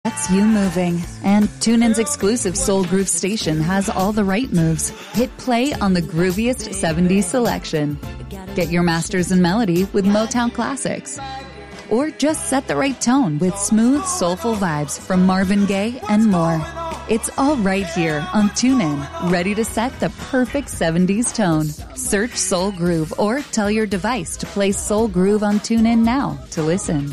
gets you moving. And TuneIn's exclusive Soul Groove station has all the right moves. Hit play on the grooviest 70s selection. Get your masters in melody with Motown classics. Or just set the right tone with smooth, soulful vibes from Marvin Gaye and more. It's all right here on TuneIn, ready to set the perfect 70s tone. Search Soul Groove or tell your device to play Soul Groove on TuneIn now to listen.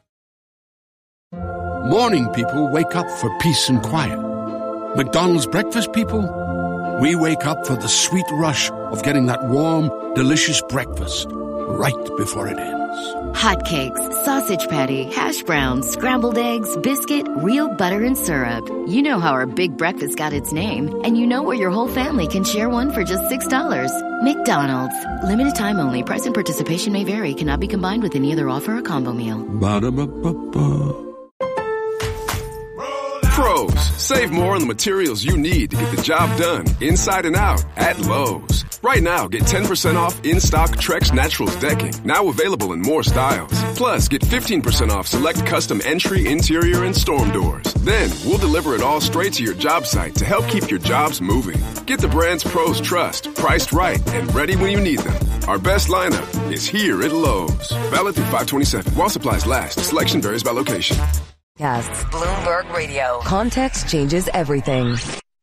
Morning people wake up for peace and quiet. McDonald's breakfast people, we wake up for the sweet rush of getting that warm, delicious breakfast right before it ends. Hotcakes, sausage patty, hash browns, scrambled eggs, biscuit, real butter and syrup. You know how our big breakfast got its name, and you know where your whole family can share one for just $6. McDonald's. Limited time only. Price and participation may vary. Cannot be combined with any other offer or combo meal. Ba-da-ba-ba-ba. Pros, save more on the materials you need to get the job done inside and out at Lowe's. Right now, get 10% off in-stock Trex Naturals decking, now available in more styles. Plus, get 15% off select custom entry, interior, and storm doors. Then, we'll deliver it all straight to your job site to help keep your jobs moving. Get the brands pros trust, priced right, and ready when you need them. Our best lineup is here at Lowe's. Valid through 5/27. While supplies last. Selection varies by location. Podcasts. Bloomberg Radio. Context changes everything.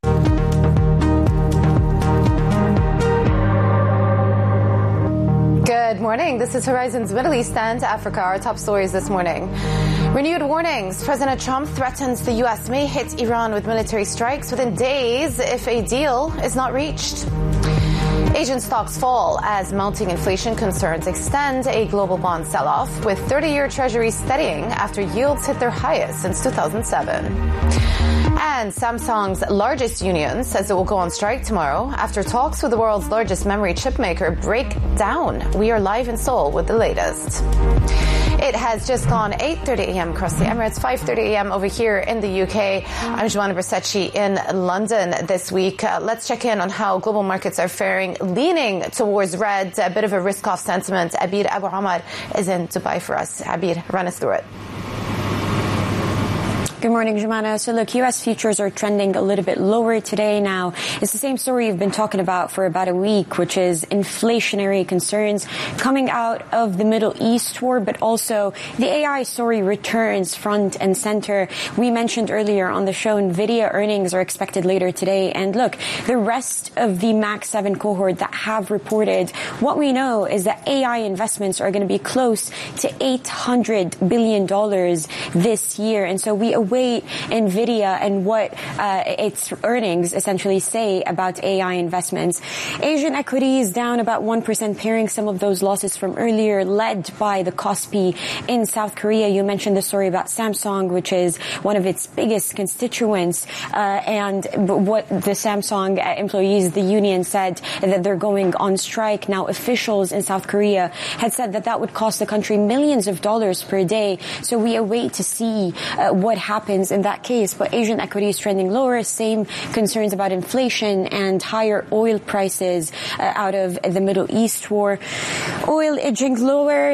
Good morning. This is Horizon's Middle East and Africa. Our top stories this morning. Renewed warnings. President Trump threatens the U.S. may hit Iran with military strikes within days if a deal is not reached. Asian stocks fall as mounting inflation concerns extend a global bond sell-off, with 30-year treasuries steadying after yields hit their highest since 2007. And Samsung's largest union says it will go on strike tomorrow after talks with the world's largest memory chip maker break down. We are live in Seoul with the latest. It has just gone 8:30 a.m. across the Emirates, 5:30 a.m. over here in the UK. I'm Joanna Bersecci in London this week. Let's check in on how global markets are faring, leaning towards red, a bit of a risk-off sentiment. Abir Abu Amar is in Dubai for us. Abir, run us through it. Good morning, Jumana. So look, U.S. futures are trending a little bit lower today now. It's the same story you've been talking about for about a week, which is inflationary concerns coming out of the Middle East war, but also the AI story returns front and center. We mentioned earlier on the show, NVIDIA earnings are expected later today. And look, the rest of the Max 7 cohort that have reported, what we know is that AI investments are going to be close to $800 billion this year. And so we await NVIDIA and what its earnings essentially say about AI investments. Asian equities down about 1%, pairing some of those losses from earlier, led by the Kospi in South Korea. You mentioned the story about Samsung, which is one of its biggest constituents, and what the Samsung employees, the union, said that they're going on strike. Now, officials in South Korea had said that that would cost the country millions of dollars per day. So we await to see what happens in that case. But Asian equities trending lower, same concerns about inflation and higher oil prices out of the Middle East war. Oil edging lower,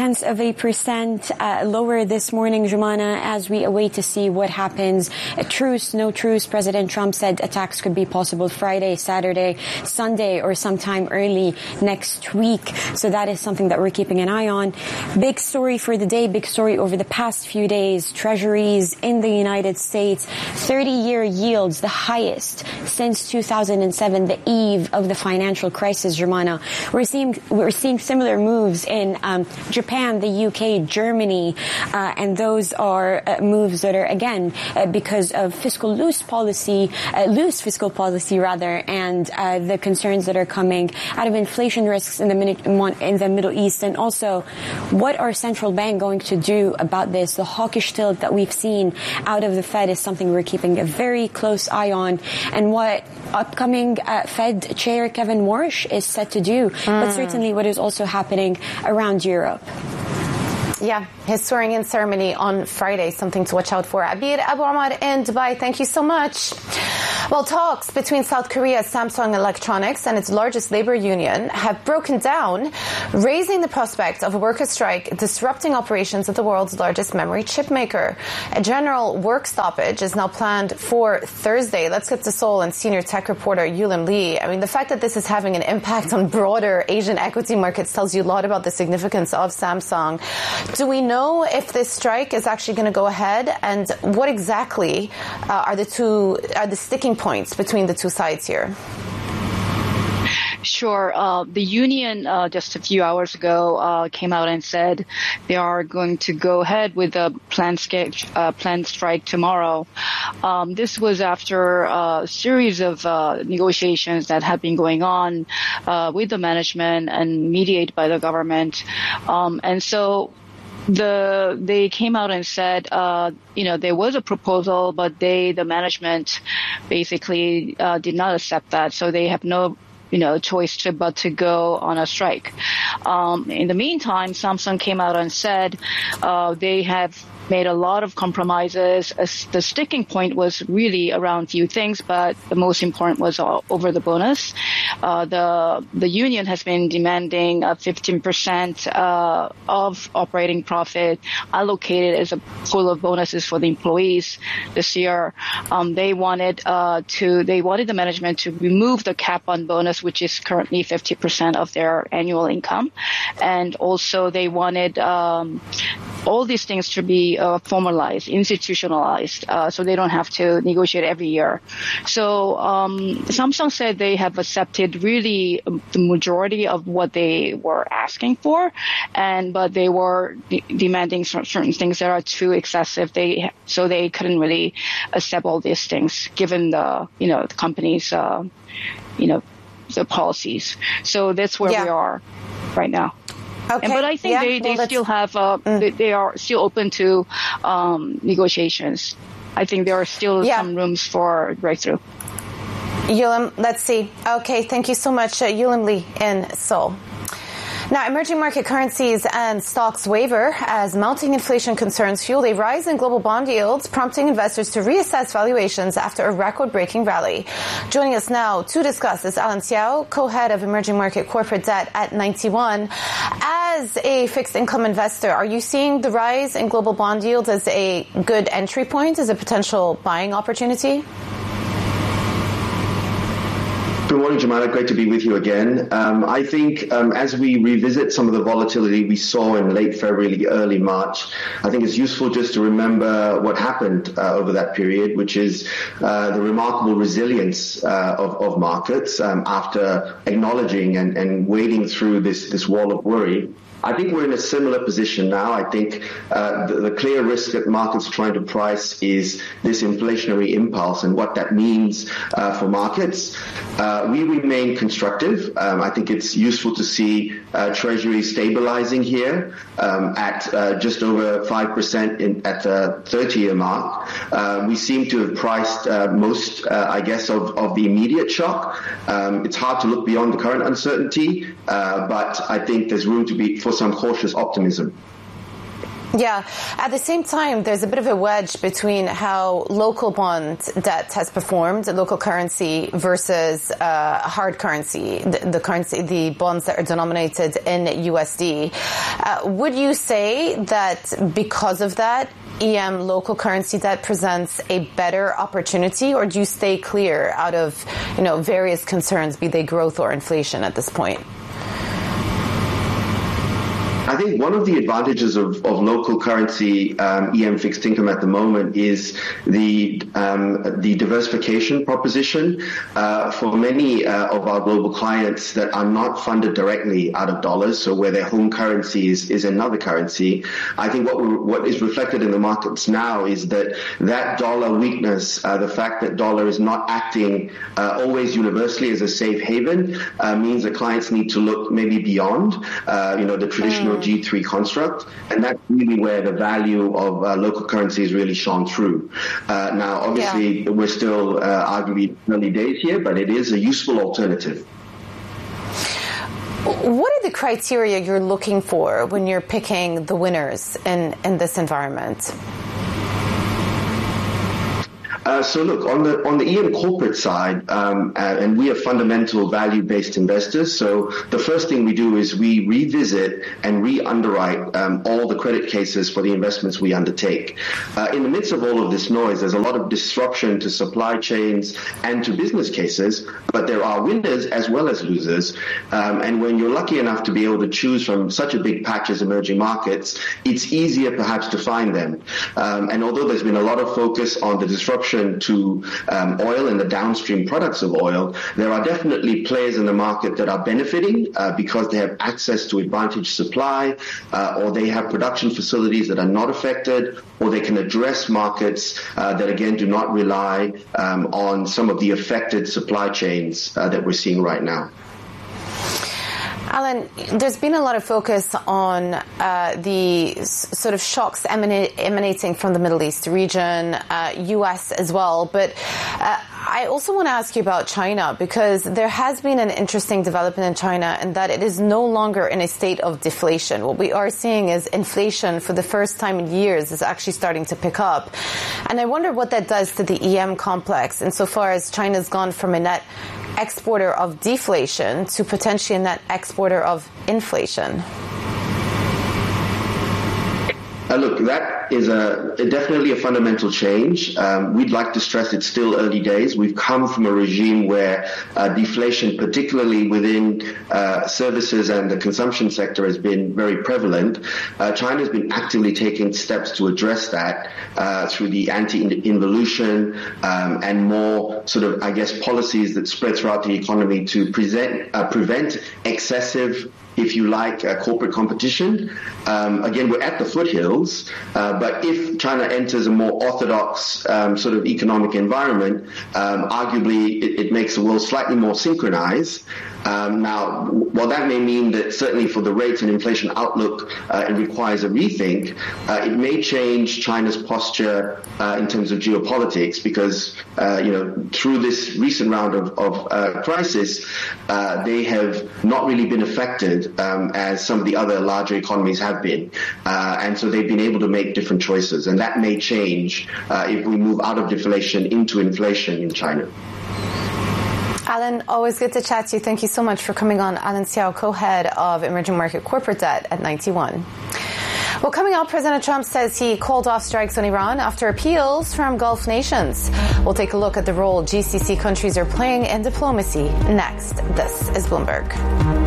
0.6% lower this morning, Jumana, as we await to see what happens. A truce, no truce. President Trump said attacks could be possible Friday, Saturday, Sunday, or sometime early next week. So that is something that we're keeping an eye on. Big story for the day, big story over the past few days. Treasuries in the United States, 30-year yields, the highest since 2007, the eve of the financial crisis, Jumana. We're seeing similar moves in Japan, the UK, Germany, and those are moves that are, again, because of loose fiscal policy, and the concerns that are coming out of inflation risks in the Middle East, and also what are central bank going to do about this? The hawkish tilt that we've seen out of the Fed is something we're keeping a very close eye on, and what upcoming Fed Chair Kevin Warsh is set to do, but certainly what is also happening around Europe. Yeah, his swearing-in ceremony on Friday, something to watch out for. Abir Abu Omar in Dubai, thank you so much. Well, talks between South Korea's Samsung Electronics and its largest labor union have broken down, raising the prospect of a worker strike disrupting operations at the world's largest memory chip maker. A general work stoppage is now planned for Thursday. Let's get to Seoul and senior tech reporter Yulim Lee. I mean, the fact that this is having an impact on broader Asian equity markets tells you a lot about the significance of Samsung. Do we know if this strike is actually going to go ahead, and what exactly are the sticking points between the two sides here? Sure. The union just a few hours ago came out and said they are going to go ahead with the planned strike tomorrow. This was after a series of negotiations that have been going on with the management and mediated by the government. And so they came out and said, there was a proposal, but the management basically did not accept that. So they have no choice but to go on a strike. In the meantime, Samsung came out and said they have made a lot of compromises. The sticking point was really around few things, but the most important was over the bonus. The union has been demanding 15% of operating profit allocated as a pool of bonuses for the employees this year. They wanted the management to remove the cap on bonus, which is currently 50% of their annual income, and also they wanted all these things to be formalized, institutionalized, so they don't have to negotiate every year. So Samsung said they have accepted really the majority of what they were asking for, but they were demanding certain things that are too excessive. So they couldn't really accept all these things, given the company's the policies. So that's where we are right now. Okay. But I think they still have, they are still open to negotiations. I think there are still some rooms for breakthrough. Yulim, let's see. Okay, thank you so much, Yulim Lee in Seoul. Now, emerging market currencies and stocks waver as mounting inflation concerns fueled a rise in global bond yields, prompting investors to reassess valuations after a record-breaking rally. Joining us now to discuss is Alan Xiao, co-head of emerging market corporate debt at 91. As a fixed income investor, are you seeing the rise in global bond yields as a good entry point, as a potential buying opportunity? Good morning, Jemima. Great to be with you again. I think as we revisit some of the volatility we saw in late February, early March, I think it's useful just to remember what happened over that period, which is the remarkable resilience of markets after acknowledging and wading through this wall of worry. I think we're in a similar position now. I think the clear risk that markets are trying to price is this inflationary impulse and what that means for markets. We remain constructive. I think it's useful to see Treasury stabilizing here at just over 5% at the 30-year mark. We seem to have priced most, of the immediate shock. It's hard to look beyond the current uncertainty, but I think there's room for some cautious optimism. Yeah. At the same time, there's a bit of a wedge between how local bond debt has performed, local currency versus hard currency, the bonds that are denominated in USD. Would you say that because of that, EM local currency debt presents a better opportunity, or do you stay clear out of, various concerns, be they growth or inflation at this point? I think one of the advantages of local currency EM fixed income at the moment is the diversification proposition for many of our global clients that are not funded directly out of dollars, so where their home currency is another currency. I think what is reflected in the markets now is that dollar weakness, the fact that dollar is not acting always universally as a safe haven, means that clients need to look maybe beyond the traditional G3 construct, and that's really where the value of local currency is really shone through. Now, obviously, we're still arguably early days here, but it is a useful alternative. What are the criteria you're looking for when you're picking the winners in this environment? So look, on the EM corporate side, and we are fundamental value-based investors, so the first thing we do is we revisit and re-underwrite all the credit cases for the investments we undertake. In the midst of all of this noise, there's a lot of disruption to supply chains and to business cases, but there are winners as well as losers. And when you're lucky enough to be able to choose from such a big patch as emerging markets, it's easier perhaps to find them. And although there's been a lot of focus on the disruption to oil and the downstream products of oil, there are definitely players in the market that are benefiting because they have access to advantaged supply, or they have production facilities that are not affected, or they can address markets that again do not rely on some of the affected supply chains that we're seeing right now. Alan, there's been a lot of focus on the sort of shocks emanating from the Middle East region, U.S. as well. But I also want to ask you about China, because there has been an interesting development in China in that it is no longer in a state of deflation. What we are seeing is inflation for the first time in years is actually starting to pick up. And I wonder what that does to the EM complex insofar as China's gone from a net exporter of deflation to potentially a net exporter of inflation. Look, that is definitely a fundamental change. We'd like to stress it's still early days. We've come from a regime where deflation, particularly within services and the consumption sector, has been very prevalent. China's been actively taking steps to address that through the anti-involution and more sort of, I guess, policies that spread throughout the economy to prevent excessive, if you like, corporate competition. Again, we're at the foothills, but if China enters a more orthodox sort of economic environment, arguably it makes the world slightly more synchronized. Now, while that may mean that certainly for the rates and inflation outlook it requires a rethink, it may change China's posture in terms of geopolitics because, through this recent round of crisis, they have not really been affected as some of the other larger economies have been. And so they've been able to make different choices. And that may change if we move out of deflation into inflation in China. Alan, always good to chat to you. Thank you so much for coming on. Alan Xiao, co-head of Emerging Market Corporate Debt at 91. Well, coming up, President Trump says he called off strikes on Iran after appeals from Gulf nations. We'll take a look at the role GCC countries are playing in diplomacy next. This is Bloomberg.